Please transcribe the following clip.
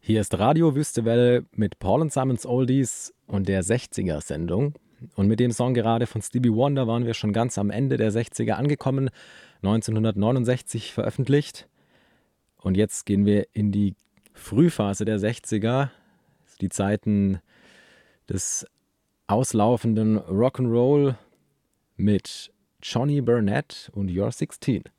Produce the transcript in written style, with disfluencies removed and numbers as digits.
Hier ist Radio Wüstewelle mit Paul und Simons Oldies und der 60er-Sendung. Und mit dem Song gerade von Stevie Wonder waren wir schon ganz am Ende der 60er angekommen, 1969 veröffentlicht. Und jetzt gehen wir in die Frühphase der 60er, die Zeiten des auslaufenden Rock'n'Roll mit Johnny Burnett und You're 16.